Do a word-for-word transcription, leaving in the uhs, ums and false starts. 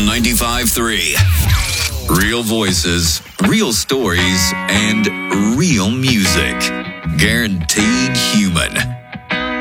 ninety-five three. Real voices, real stories, and real music. Guaranteed.